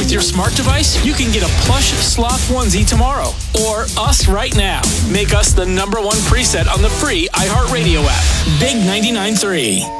with your smart device, you can get a plush sloth onesie tomorrow. Or us right now. Make us the #1 preset on the free iHeartRadio app. Big 99.3.